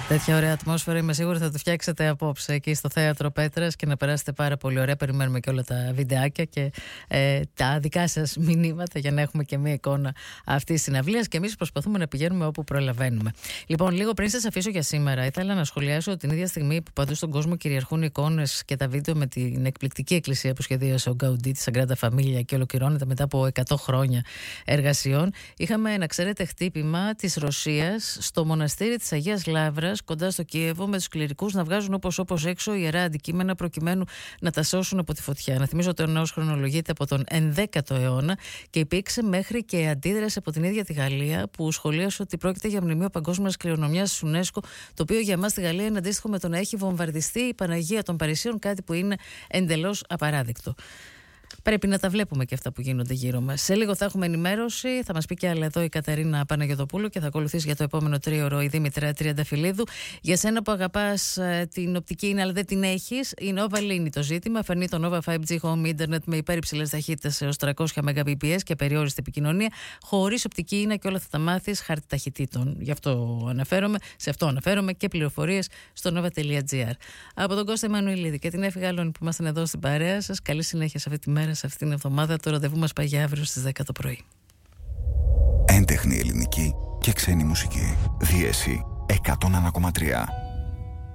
Τέτοια ωραία ατμόσφαιρα είμαι σίγουρη θα το φτιάξετε απόψε εκεί στο Θέατρο Πέτρας και να περάσετε πάρα πολύ ωραία. Περιμένουμε και όλα τα βιντεάκια και τα δικά σας μηνύματα για να έχουμε και μία εικόνα αυτής της συναυλίας, και εμείς προσπαθούμε να πηγαίνουμε όπου προλαβαίνουμε. Λοιπόν, λίγο πριν σας αφήσω για σήμερα, ήθελα να σχολιάσω την ίδια στιγμή που παντού στον κόσμο κυριαρχούν εικόνες και τα βίντεο με την εκπληκτική εκκλησία που σχεδίασε ο Γκαουντί, τη Sagrada Familia, και ολοκληρώνεται μετά από 100 χρόνια εργασιών. Είχαμε, να ξέρετε, χτύπημα της Ρωσίας στο μοναστήρι της Αγίας Λαύρας κοντά στο Κίεβο, με τους κληρικούς να βγάζουν όπως έξω ιερά αντικείμενα προκειμένου να τα σώσουν από τη φωτιά. Να θυμίζω ότι ο ναός χρονολογείται από τον 11ο αιώνα και υπήρξε μέχρι και αντίδραση από την ίδια τη Γαλλία, που σχολίασε ότι πρόκειται για μνημείο παγκόσμιας κληρονομιάς της UNESCO, το οποίο για εμάς στη Γαλλία είναι αντίστοιχο με το να έχει βομβαρδιστεί η Παναγία των Παρισίων, κάτι που είναι εντελώς απαράδεκτο. Πρέπει να τα βλέπουμε και αυτά που γίνονται γύρω μας. Σε λίγο θα έχουμε ενημέρωση. Θα μας πει και άλλα εδώ η Κατερίνα Παναγιωτοπούλου και θα ακολουθήσει για το επόμενο τρίωρο η Δήμητρα Τριανταφυλλίδου. Για σένα που αγαπάς την οπτική είναι αλλά δεν την έχεις, η Nova λύνει το ζήτημα. Φέρνει το Nova 5G Home Internet με υπέρυψηλες ταχύτητες έως 300 Mbps και περιόριστη επικοινωνία, χωρίς οπτική είναι, και όλα θα τα μάθεις χάρτη ταχυτήτων. Γι' αυτό αναφέρομαι, σε αυτό αναφέρομαι, και πληροφορίες στο nova.gr. Από τον Κώστα Εμμανουηλίδη και την Έφη Γάλλων που ήμασταν εδώ στην παρέα σας, καλή συνέχεια σε αυτή τη μέρα, σε αυτήν την εβδομάδα. Το ραντεβού μας πάει για αύριο στις 10 το πρωί. Έντεχνη ελληνική και ξένη μουσική. Δίεση 101,3.